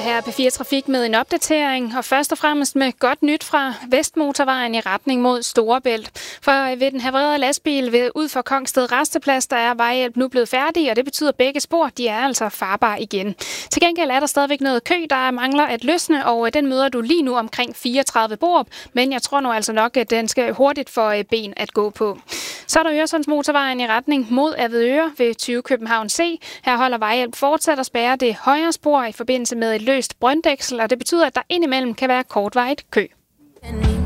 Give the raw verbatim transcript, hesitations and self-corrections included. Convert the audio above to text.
her P fire Trafik med en opdatering, og først og fremmest med godt nyt fra Vestmotorvejen i retning mod Storebælt. For ved den havrerede lastbil ved ud for Kongsted Rasteplads, der er vejhjælp nu blevet færdig, og det betyder, at begge spor de er altså farbare igen. Til gengæld er der stadigvæk noget kø, der mangler at løsne, og den møder du lige nu omkring fireogtredive Borup, men jeg tror nu altså nok, at den skal hurtigt få ben at gå på. Så er der Øresundsmotorvejen i retning mod Avedøre ved tyve København C. Her holder vejhjælp fortsat og spærrer det højre spor i forbindelse med et løst brønddæksel, og det betyder, at der indimellem kan være kortvarigt kø.